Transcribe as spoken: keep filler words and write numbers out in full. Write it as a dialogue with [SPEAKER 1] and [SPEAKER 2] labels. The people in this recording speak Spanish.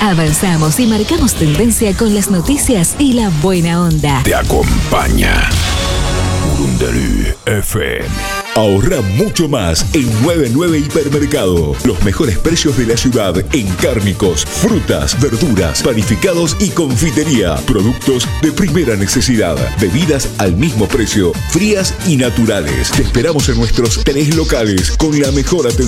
[SPEAKER 1] Avanzamos y marcamos tendencia con las noticias y la buena onda.
[SPEAKER 2] Te acompaña Urundarí F M. Ahorra mucho más en noventa y nueve Hipermercado. Los mejores precios de la ciudad en cárnicos, frutas, verduras, panificados y confitería. Productos de primera necesidad. Bebidas al mismo precio, frías y naturales. Te esperamos en nuestros tres locales con la mejor atención.